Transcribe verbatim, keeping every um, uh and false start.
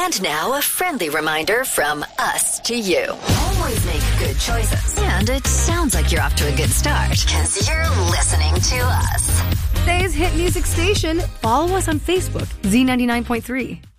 And now a friendly reminder from us to you. Always make good choices. And it sounds like you're off to a good start because you're listening to us. Today's hit music station. Follow us on Facebook, Z ninety-nine point three.